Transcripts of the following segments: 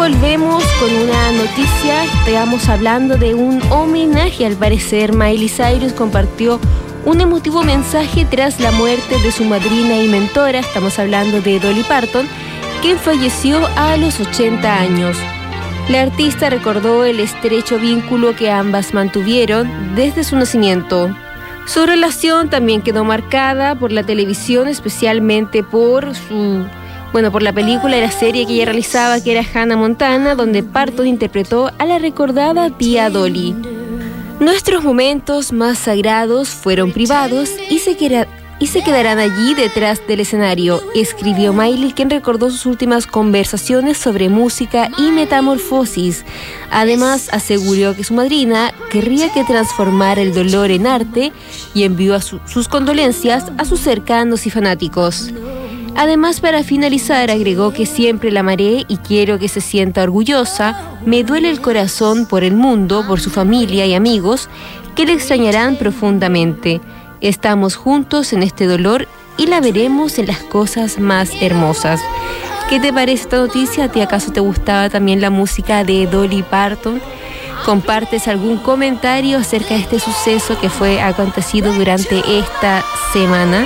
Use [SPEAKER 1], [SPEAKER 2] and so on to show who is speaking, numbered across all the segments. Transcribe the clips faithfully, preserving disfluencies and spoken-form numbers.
[SPEAKER 1] volvemos con una noticia. Estamos hablando de un homenaje. Al parecer, Miley Cyrus compartió un emotivo mensaje tras la muerte de su madrina y mentora. Estamos hablando de Dolly Parton, quien falleció a los ochenta años. La artista recordó el estrecho vínculo que ambas mantuvieron desde su nacimiento. Su relación también quedó marcada por la televisión, especialmente por su... Bueno, por la película y la serie que ella realizaba, que era Hannah Montana, donde Parton interpretó a la recordada tía Dolly. Nuestros momentos más sagrados fueron privados y se, queda, y se quedarán allí detrás del escenario, escribió Miley, quien recordó sus últimas conversaciones sobre música y metamorfosis. Además, aseguró que su madrina querría que transformara el dolor en arte y envió a su, sus condolencias a sus cercanos y fanáticos. Además, para finalizar, agregó que siempre la amaré y quiero que se sienta orgullosa. Me duele el corazón por el mundo, por su familia y amigos, que le extrañarán profundamente. Estamos juntos en este dolor y la veremos en las cosas más hermosas. ¿Qué te parece esta noticia? ¿A ti acaso te gustaba también la música de Dolly Parton? ¿Compartes algún comentario acerca de este suceso que fue acontecido durante esta semana?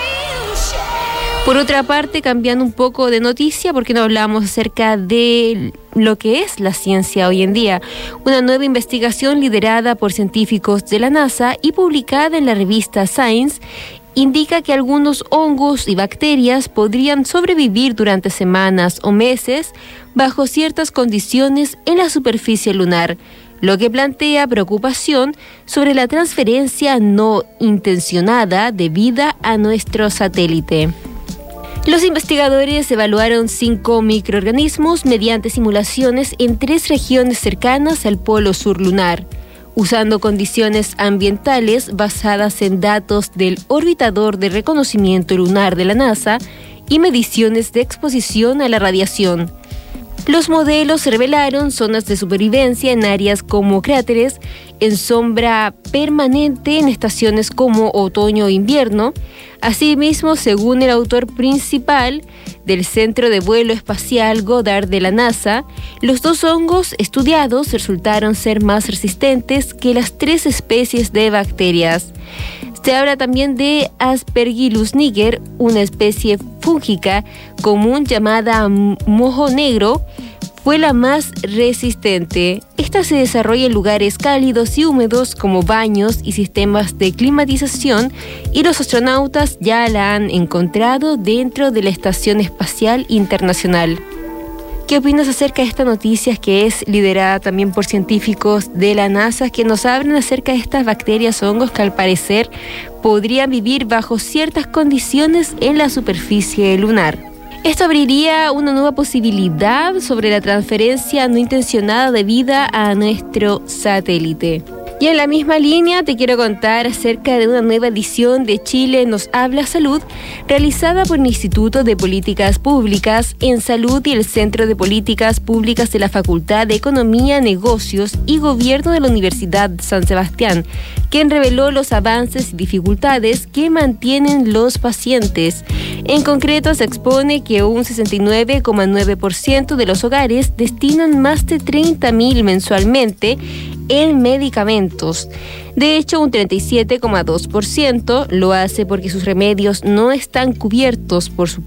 [SPEAKER 1] Por otra parte, cambiando un poco de noticia, porque no hablamos acerca de lo que es la ciencia hoy en día. Una nueva investigación liderada por científicos de la NASA y publicada en la revista Science indica que algunos hongos y bacterias podrían sobrevivir durante semanas o meses bajo ciertas condiciones en la superficie lunar, lo que plantea preocupación sobre la transferencia no intencionada de vida a nuestro satélite. Los investigadores evaluaron cinco microorganismos mediante simulaciones en tres regiones cercanas al polo sur lunar, usando condiciones ambientales basadas en datos del orbitador de reconocimiento lunar de la NASA y mediciones de exposición a la radiación. Los modelos revelaron zonas de supervivencia en áreas como cráteres, en sombra permanente en estaciones como otoño e invierno. Asimismo, según el autor principal del Centro de Vuelo Espacial Goddard de la NASA, los dos hongos estudiados resultaron ser más resistentes que las tres especies de bacterias. Se habla también de Aspergillus niger, una especie fúngica común llamada mojo negro, fue la más resistente. Esta se desarrolla en lugares cálidos y húmedos como baños y sistemas de climatización, y los astronautas ya la han encontrado dentro de la Estación Espacial Internacional. ¿Qué opinas acerca de esta noticia que es liderada también por científicos de la NASA que nos hablan acerca de estas bacterias o hongos que al parecer podrían vivir bajo ciertas condiciones en la superficie lunar? Esto abriría una nueva posibilidad sobre la transferencia no intencionada de vida a nuestro satélite. Y en la misma línea te quiero contar acerca de una nueva edición de Chile Nos Habla Salud, realizada por el Instituto de Políticas Públicas en Salud y el Centro de Políticas Públicas de la Facultad de Economía, Negocios y Gobierno de la Universidad de San Sebastián, quien reveló los avances y dificultades que mantienen los pacientes. En concreto, se expone que un sesenta y nueve coma nueve por ciento de los hogares destinan más de treinta mil mensualmente en medicamentos. De hecho, un treinta y siete coma dos por ciento lo hace porque sus remedios no están cubiertos por su